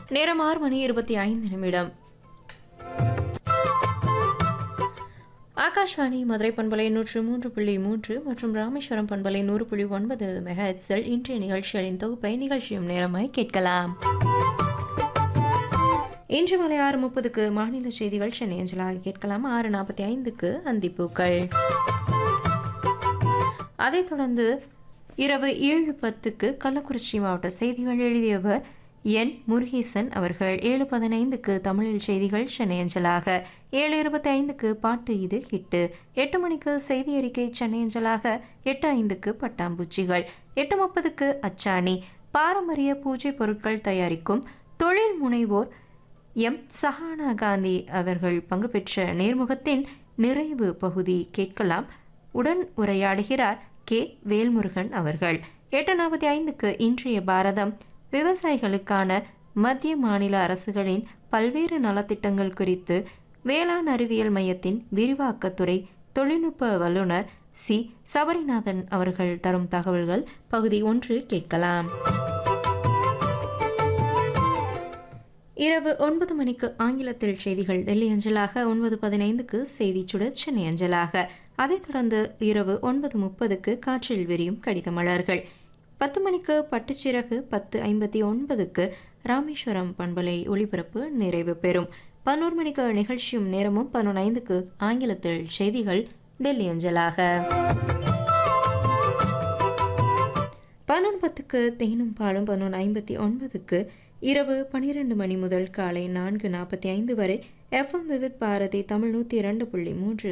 நேரம் 6:25. ஆகாஷ்வாணி மதுரை பண்பலை 103.3 மற்றும் ராமேஸ்வரம் பண்பலை 100.9 மெகாஹெர்ட்ஸில் இன்றைய நிகழ்ச்சிகளின் தொகுப்பை நிகழ்ச்சியும் நேரமாய் கேட்கலாம். இன்று மாலை 6:30க்கு மாநில செய்திகள் சென்னை அஞ்சலாக கேட்கலாம். 6:45க்கு அந்திப்பூக்கள். அதைத் தொடர்ந்து இரவு 7:10க்கு கள்ளக்குறிச்சி மாவட்ட செய்திகள் எழுதியவர் என் முருகேசன் அவர்கள். 7:15க்கு தமிழில் செய்திகள் சென்னை அஞ்சலாக. 7:25க்கு பாட்டு இது ஹிட்டு. 8 மணிக்கு செய்தி அறிக்கை சென்னை அஞ்சலாக. 8:05க்கு பட்டாம்பூச்சிகள். 8:30க்கு அச்சாணி. பாரம்பரிய பூஜை பொருட்கள் தயாரிக்கும் தொழில் முனைவோர் எம் சஹானா காந்தி அவர்கள் பங்கு பெற்ற நேர்முகத்தின் நிறைவு பகுதி கேட்கலாம். உடன் உரையாடுகிறார் கே வேல்முருகன் அவர்கள். 8:45க்கு இன்றைய பாரதம் விவசாயிகளுக்கான மத்திய மாநில அரசுகளின் பல்வேறு நலத்திட்டங்கள் குறித்து வேளாண் அறிவியல் மையத்தின் விரிவாக்கத்துறை தொழில்நுட்ப வல்லுநர் சி சபரிநாதன் அவர்கள் தரும் தகவல்கள் பகுதி 1 கேட்கலாம். இரவு 9 மணிக்கு ஆங்கிலத்தில் செய்திகள் டெல்லி அஞ்சலாக. 9:15க்கு செய்தி சுடர் சென்னை அஞ்சலாக. அதைத் தொடர்ந்து இரவு 9:30க்கு காற்றில் விரியும் கடித மலர்கள். 10 மணிக்கு பட்டுச்சிறகு. 10:59க்கு ராமேஸ்வரம் பண்பலை ஒளிபரப்பு நிறைவு பெறும். 11 மணிக்கு நிகழ்ச்சியும் நேரமும். 11:05க்கு ஆங்கிலத்தில் செய்திகள் டெல்லி அஞ்சலாக. 11:10க்கு தேனும் பாலும். 11:59க்கு இரவு 12 மணி முதல் காலை 4:45 வரை எஃப்எம் விவித் பாரதி தமிழ் 102.3